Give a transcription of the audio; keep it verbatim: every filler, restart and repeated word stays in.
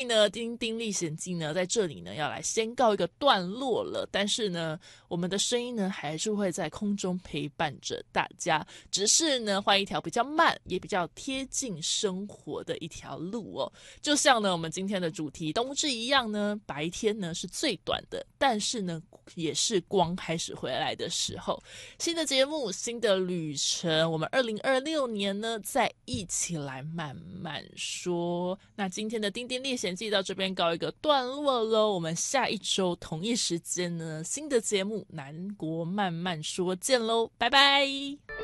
呢《丁丁历险记》呢在这里呢要来先告一个段落了，但是呢我们的声音呢还是会在空中陪伴着大家，只是呢换一条比较慢也比较贴近生活的一条路哦。就像呢我们今天的主题冬至一样呢，白天呢是最短的，但是呢也是光开始回来的时候。新的节目，新的旅程，我们二零二六年呢再一起来慢慢说。那今天的丁丁历险记到这边告一个段落咯，我们下一周同一时间呢新的节目南国慢慢说见咯，拜拜。